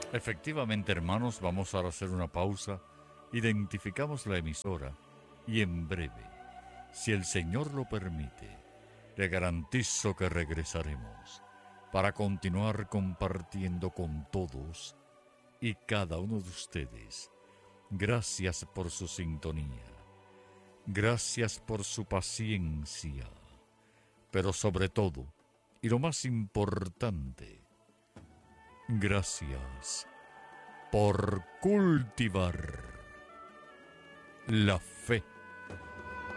Efectivamente, hermanos, vamos ahora a hacer una pausa. Identificamos la emisora y en breve, si el Señor lo permite, le garantizo que regresaremos para continuar compartiendo con todos y cada uno de ustedes. Gracias por su sintonía. Gracias por su paciencia. Pero sobre todo, y lo más importante, gracias por cultivar la fe.